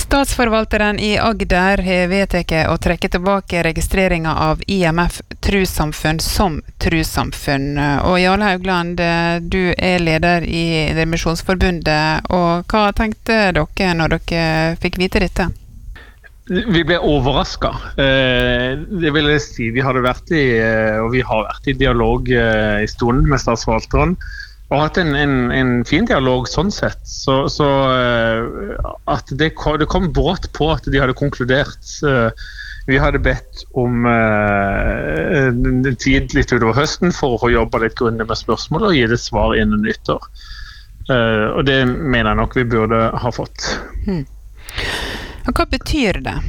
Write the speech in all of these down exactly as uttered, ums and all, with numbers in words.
Statsforvalteren i Agder har vedtatt å trekke tilbake registreringen av I M F Trossamfunn som trossamfunn. Og Jarle Haugland, du er leder i Indremisjonsforbundet, og hva tenkte dere når dere fikk vite dette? Vi ble overrasket. Det vil jeg si, vi hadde vært i, og vi har vært i dialog i stunden med statsforvalteren, og hatt en, en, en fin dialog sånn sett. Så, så at det kom, det kom brått på at de hadde konkludert. Vi hadde bedt om uh, en tid litt utover høsten for å få jobba litt grundig med spørsmål og gi det svar innen nyttår. Uh, og det mener jeg nok vi burde ha fått. Hmm. Og hva betyr det?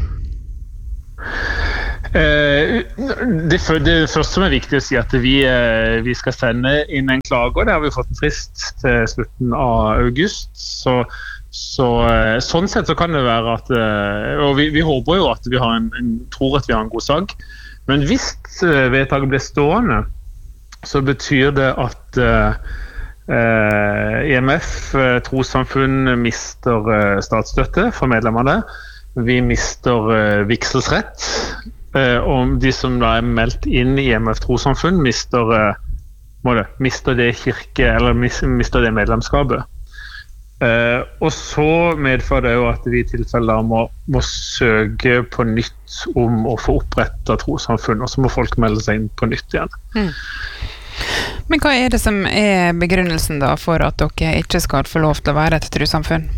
Uh, det, det første som er viktig å si at vi, uh, vi skal sende inn en klage, og det har vi fått en frist til slutten av august. Så, så uh, sånn sett så kan det være at, uh, og vi, vi håper jo at vi har en, en, tror at vi har en god sak, men hvis uh, vedtaket blir stående, så betyr det at uh, uh, I M F uh, Trossamfunn mister uh, statsstøtte for medlemmene. Vi mister uh, vigselsrett. Uh, og de som da er meldt inn i I M F Trossamfunn mister, uh, det, mister det kirke, eller mis, mister det medlemskapet. Uh, og så medfører det jo at vi i tilfelle må, må søke på nytt om å få opprettet trossamfunn, og så må folk melde seg inn på nytt igjen. Mm. Men hva er det som er begrunnelsen da for at dere ikke skal få lov til å være et trossamfunn?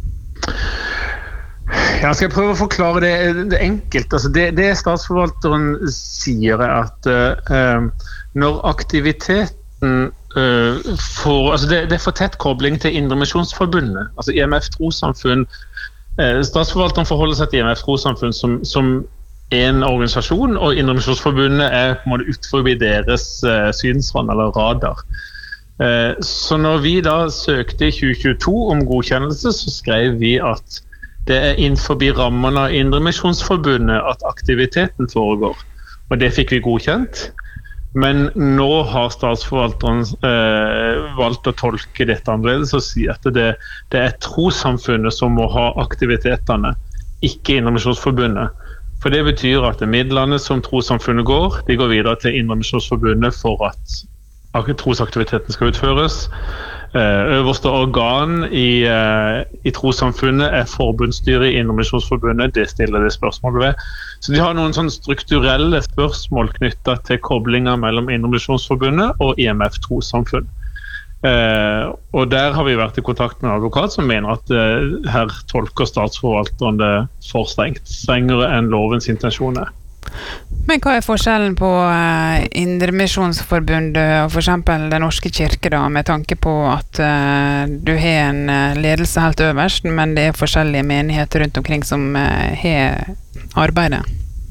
Ja, skal jeg prøve å forklare det, det enkelt. Altså det, det statsforvalteren sier er at uh, når aktiviteten uh, får, altså det, det er for tett kobling til Indremisjonsforbundet, altså I M F Trossamfunn. Uh, statsforvalteren forholder seg til I M F Trossamfunn som, som en organisasjon, og Indremisjonsforbundet er på en måte utenfor deres uh, synsrand eller radar. Uh, så når vi da søkte i tjue tjueto om godkjennelse, så skrev vi at det er innenfor rammene av Indremisjonsforbundet at aktiviteten foregår, og det fikk vi godkjent. Men nå har statsforvalteren eh, valgt å tolke dette annerledes og si at det, det er trossamfunnet som må ha aktivitetene, ikke Indremisjonsforbundet. For det betyr at det midlene som trossamfunnet går, de går videre til Indremisjonsforbundet for at trosaktiviteten skal utføres. Øverste organ i, i trossamfunnet er forbundsstyret i Indremisjonsforbundet, det stiller det spørsmålet ved. Så de har noen sånne strukturelle spørsmål knyttet til koblinger mellom Indremisjonsforbundet og I M F Trossamfunn. Eh, og der har vi vært i kontakt med en advokat som mener at eh, her tolker statsforvalteren det for strengt, strengere enn lovens intensjoner. Men hva er forskjellen på uh, Indremisjonsforbundet og for eksempel Den Norske Kirke da, med tanke på at uh, du har en uh, ledelse helt øverst, men det er forskjellige menigheter rundt omkring som uh, har arbeidet?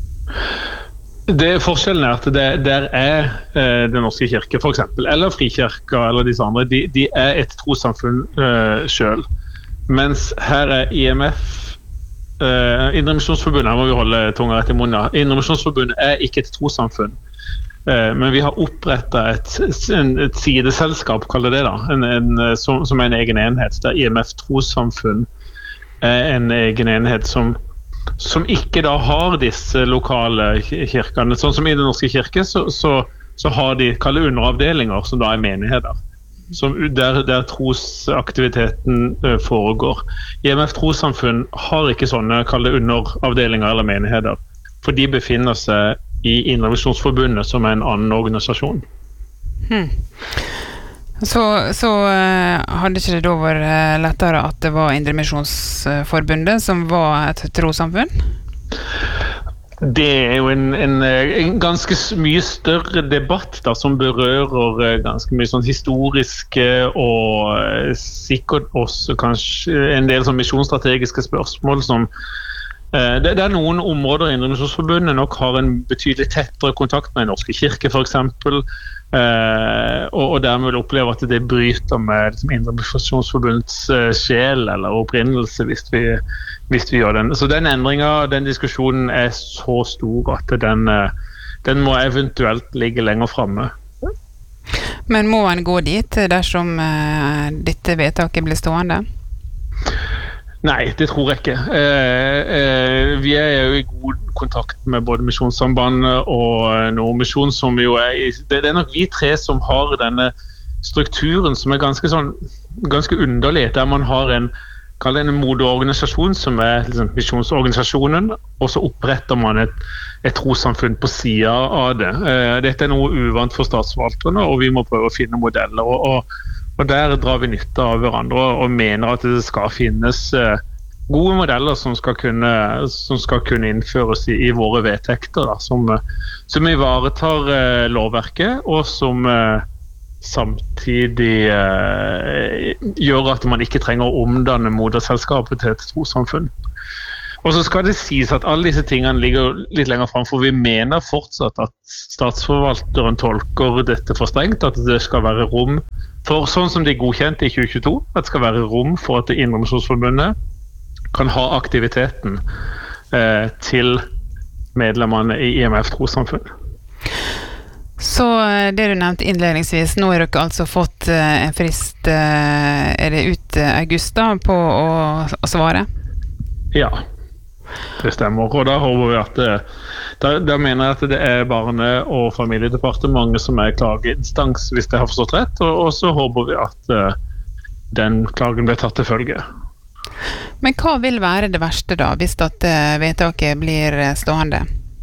Det forskjellen er at det der er uh, Den Norske Kirke for eksempel, eller Frikirka eller disse andre, de, de er et trossamfunn uh, selv, mens her er I M F Uh, Indremisjonsforbundet, her må vi holde tunga rett i munnen. Indremisjonsforbundet er ikke et trossamfunn, uh, men vi har opprettet et, en, et sideselskap, kaller det da, en, en, som, som er en egen enhet, der I M F Trossamfunn er en egen enhet som, som ikke da har disse lokale kirkene. Sånn som i Den Norske Kirke, så, så, så har de, kaller underavdelinger, som da er menigheter. Som der, der trosaktiviteten uh, foregår. I M F Trossamfunn har ikke sånne kalde underavdelinger eller menigheter, for de befinner seg i Indremisjonsforbundet som er en annen organisasjon. Hmm. Så, så uh, hadde ikke det da vært uh, lettere at det var Indremisjonsforbundet som var et trossamfunn? Det er jo en, en, en ganske mye større debatt da, som berører ganske mye sånn historiske og sikkert også kanskje en del sånn misjonsstrategiske spørsmål som eh, det, det er noen områder i Indremisjonsforbundet nok har en betydelig tettere kontakt med Den Norske Kirke for eksempel, eh, og, og dermed vil oppleve at det bryter med liksom, Indremisjonsforbundets eh, sjel eller opprinnelse hvis vi hvis vi gjør den. Så den endringen, den diskusjonen er så stor at den, den må eventuelt ligge lenger fremme. Men må man gå dit dersom uh, dette vedtaket blir stående? Nei, det tror jeg ikke. Eh, eh, vi er jo i god kontakt med både Misjonssambandet og Nordmisjon, som jo er i, det, det er nok vi tre som har denne strukturen som er ganske sånn, ganske underlig, der man har en, kall det en moderorganisasjon som er liksom, misjonsorganisasjonen, og så oppretter man et, et trossamfunn på siden av det. Eh, dette er noe uvant for statsforvalterne, og vi må prøve å finne modeller, og, og Og der drar vi nytte av hverandre og mener at det skal finnes gode modeller som skal kunne, som skal kunne innføres i, i våre vedtekter, da, som, som ivaretar eh, lovverket, og som eh, samtidig eh, gjør at man ikke trenger å omdanne moderselskapet til et trossamfunn. Og så skal det sies at alle disse tingene ligger litt lenger frem, for vi mener fortsatt at statsforvalteren tolker dette for strengt, at det skal være rom for, sånn som de godkjente i tjue tjueto, at det skal være rom for at det Indremisjonsforbundet kan ha aktiviteten eh, til medlemmene i I M F trossamfunn. Så det du nevnte innledningsvis, nå har dere altså fått eh, en frist, eh, er det ut august da, på å, å svare? Ja. Det stemmer, og da håper vi at det, da, da mener jeg at det er Barne- og familiedepartementet som er klageinstans, hvis jeg har forstått rett, og, og så håper vi at uh, den klagen blir tatt til følge. Men hva vil være det verste da, hvis at uh, vedtaket blir stående?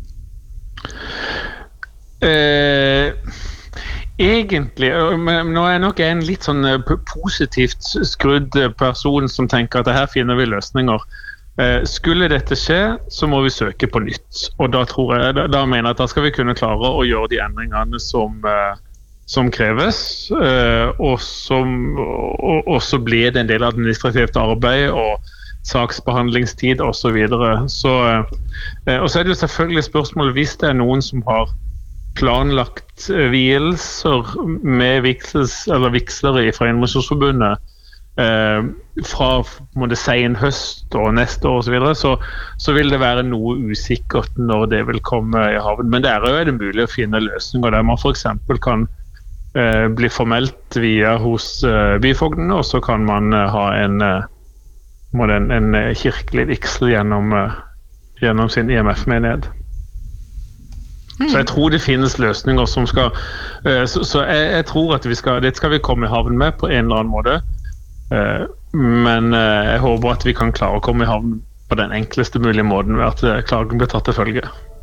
Eh, egentlig, men nå er jeg nok en litt sånn positivt skrudd person som tenker at her finner vi løsninger. Skulle dette skje, så må vi søke på nytt, og da, tror jeg, da, da mener jeg at da skal vi kunne klare å gjøre de endringene som, som kreves, og, som, og, og så blir det en del administrativt arbeid og saksbehandlingstid og så videre. Så, og så er det jo selvfølgelig spørsmålet hvis det er noen som har planlagt vielser med vigsels, eller vigslere fra Indremisjonsforbundet, Eh, fra måte, sen høst og neste år og så videre, så, så vil det være noe usikkert når det vil komme i havn. Men der er det mulig å finne løsninger der man for eksempel kan eh, bli formelt via hos eh, byfogdene, og så kan man eh, ha en, eh, en, en kirkelig vigsel gjennom, eh, gjennom sin I M F-menighet. Mm. Så jeg tror det finnes løsninger som skal eh, så, så jeg, jeg tror at vi skal, det skal vi komme i havn med på en eller annen måte. Uh, men uh, jeg håper at vi kan klare å komme i havn på den enkleste mulige måten ved at uh, klagen blir tatt til følge.